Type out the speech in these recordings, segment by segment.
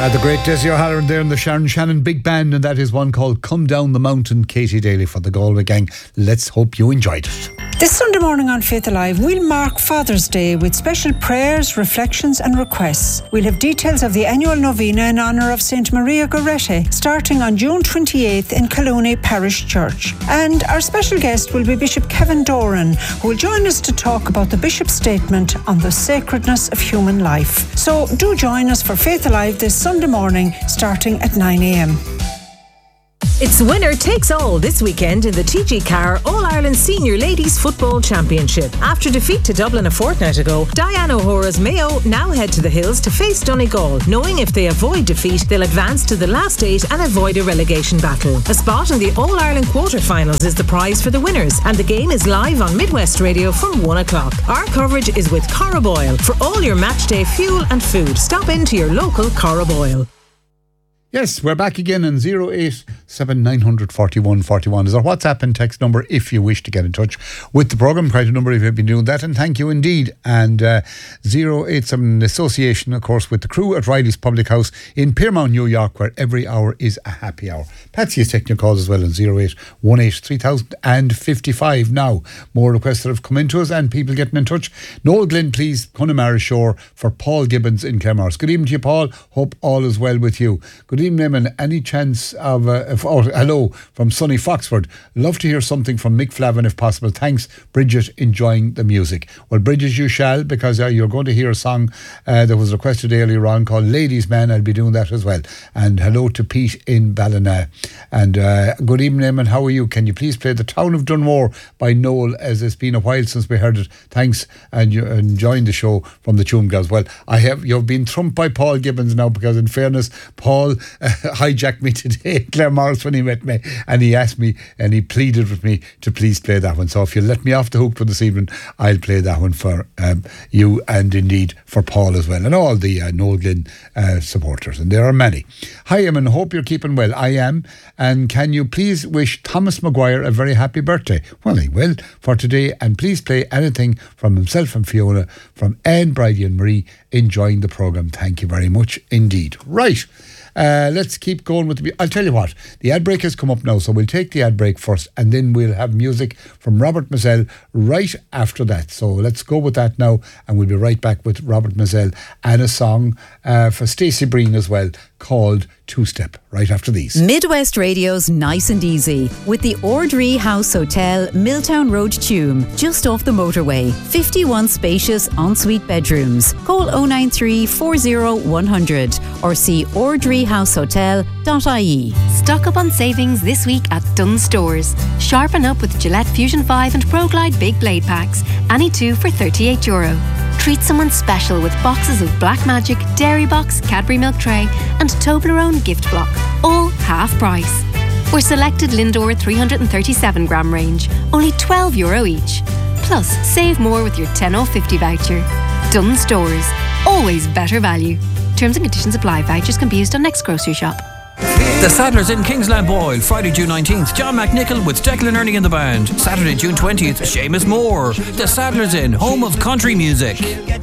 The great Desi O'Halloran there in the Sharon Shannon Big Band, and that is one called Come Down the Mountain, Katie Daly for the Galway gang. Let's hope you enjoyed it. This Sunday morning on Faith Alive, we'll mark Father's Day with special prayers, reflections and requests. We'll have details of the annual novena in honour of St. Maria Goretti, starting on June 28th in Collooney Parish Church. And our special guest will be Bishop Kevin Doran, who will join us to talk about the Bishop's statement on the sacredness of human life. So do join us for Faith Alive this Sunday morning, starting at 9 a.m. It's winner takes all this weekend in the TG Carr All-Ireland Senior Ladies Football Championship. After defeat to Dublin a fortnight ago, Diane O'Hora's Mayo now head to the Hills to face Donegal, knowing if they avoid defeat, they'll advance to the last 8 and avoid a relegation battle. A spot in the All-Ireland quarter-finals is the prize for the winners, and the game is live on Midwest Radio from 1 o'clock. Our coverage is with Corraboyle. For all your matchday fuel and food, stop into your local Corraboyle. Yes, we're back again on 087-900-4141 is our WhatsApp and text number if you wish to get in touch with the programme. Quite a number of you have been doing that, and thank you indeed. And 087 association, of course, with the crew at Riley's Public House in Piermount, New York, where every hour is a happy hour. Patsy is taking your calls as well on 08183055 now. More requests that have come into us and people getting in touch. Noel Glynn, please, Connemara Shore for Paul Gibbons in Claremorris. Good evening to you, Paul. Hope all is well with you. Good evening, Eamon. Any chance of hello from sunny Foxford. Love to hear something from Mick Flavin if possible. Thanks, Bridget, enjoying the music. Well, Bridget, you shall, because you're going to hear a song that was requested earlier on called Ladies Man. I'll be doing that as well. And hello to Pete in Ballina. And good evening, Eamon. How are you? Can you please play The Town of Dunmore by Noel, as it's been a while since we heard it. Thanks, and you're enjoying the show from the Tuam Girls. Well, you've been trumped by Paul Gibbons now, because in fairness, Paul hijacked me today in Claremorris when he met me, and he asked me and he pleaded with me to please play that one. So if you let me off the hook for this evening, I'll play that one for you, and indeed for Paul as well, and all the Noel Glynn supporters, and there are many. Hi, Eamon, hope you're keeping well. I am. And can you please wish Thomas Maguire a very happy birthday? Well, he will for today, and please play anything from himself and Fiona, from Anne, Bridie and Marie, enjoying the programme. Thank you very much indeed. Right. Let's keep going with I'll tell you what, the ad break has come up now, so we'll take the ad break first, and then we'll have music from Robert Mazzell right after that. So let's go with that now, and we'll be right back with Robert Mazzell and a song for Stacey Breen as well, called Two Step, right after these. Midwest Radio's Nice and Easy with the Ordree House Hotel, Milltown Road, Tuam, just off the motorway. 51 spacious ensuite bedrooms. Call 093 40 100 or see ordreehousehotel.ie. Stock up on savings this week at Dunnes Stores. Sharpen up with Gillette Fusion 5 and ProGlide Big Blade Packs. Any two for €38. Treat someone special with boxes of Black Magic, Dairy Box, Cadbury Milk Tray and Toblerone Gift Block, all half price. Or selected Lindor 337 gram range, only €12 each. Plus, save more with your 10/50 voucher. Dunnes Stores, always better value. Terms and conditions apply. Vouchers can be used on next grocery shop. The Saddlers in Kingsland Boyle, Friday, June 19th. John McNichol with Declan Ernie in the band. Saturday, June 20th. Seamus Moore. The Saddlers in, home of country music.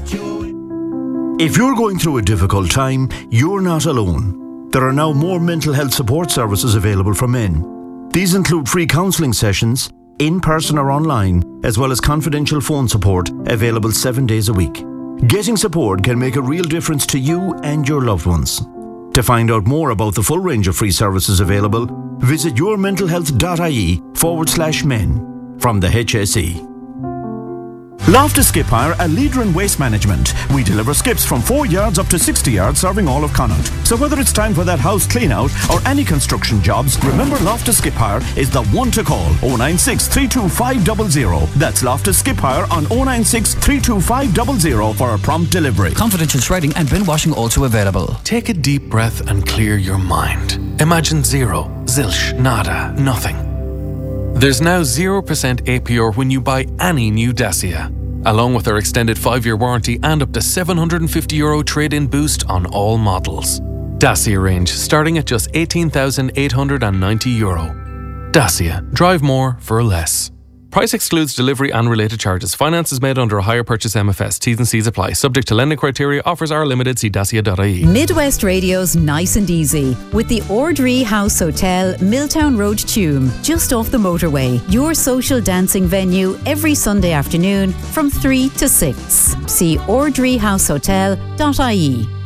If you're going through a difficult time, you're not alone. There are now more mental health support services available for men. These include free counselling sessions, in person or online, as well as confidential phone support available 7 days a week. Getting support can make a real difference to you and your loved ones. To find out more about the full range of free services available, visit yourmentalhealth.ie/men from the HSE. Loftus Skip Hire, a leader in waste management. We deliver skips from 4 yards up to 60 yards, serving all of Connaught. So whether it's time for that house clean out or any construction jobs, remember Loftus Skip Hire is the one to call. 096 325 00. That's Loftus Skip Hire on 096 325 00 for a prompt delivery. Confidential shredding and bin washing also available. Take a deep breath and clear your mind. Imagine zero, zilch, nada, nothing. There's now 0% APR when you buy any new Dacia, along with our extended 5-year warranty and up to €750 trade-in boost on all models. Dacia range starting at just €18,890. Dacia, drive more for less. Price excludes delivery and related charges. Finance is made under a hire purchase MFS. T's and C's apply. Subject to lending criteria. Offers are limited. See dacia.ie. Midwest Radio's Nice and Easy with the Ordree House Hotel, Milltown Road, Tuam, just off the motorway. Your social dancing venue every Sunday afternoon from 3 to 6. See ordreehousehotel.ie.